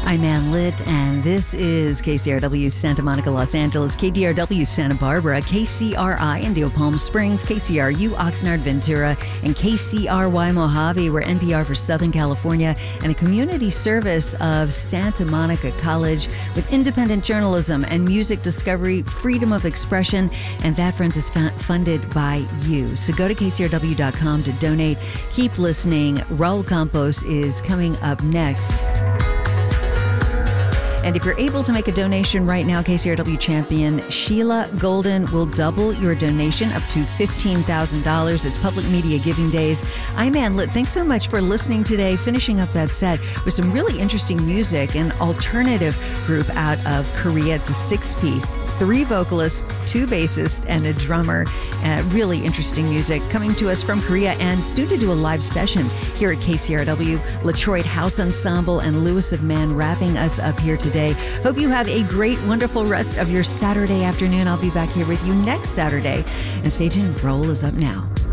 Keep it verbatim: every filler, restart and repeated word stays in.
I'm Ann Litt, and this is K C R W Santa Monica, Los Angeles, K D R W Santa Barbara, K C R I Indio Palm Springs, K C R U Oxnard Ventura, and K C R Y Mojave. We're N P R for Southern California and a community service of Santa Monica College with independent journalism and music discovery, freedom of expression, and that, friends, is fa- funded by you. So go to K C R W dot com to donate. Keep listening. Raul Campos is coming up next. And if you're able to make a donation right now, K C R W champion Sheila Golden will double your donation up to fifteen thousand dollars. It's Public Media Giving Days. I'm Ann Litt. Thanks so much for listening today. Finishing up that set with some really interesting music, an alternative group out of Korea. It's a six-piece, three vocalists, two bassists, and a drummer. Uh, really interesting music coming to us from Korea, and soon to do a live session here at K C R W. Latroit House Ensemble and Lewis of Man wrapping us up here today. Hope you have a great, wonderful rest of your Saturday afternoon. I'll be back here with you next Saturday. And stay tuned. Roll is up now.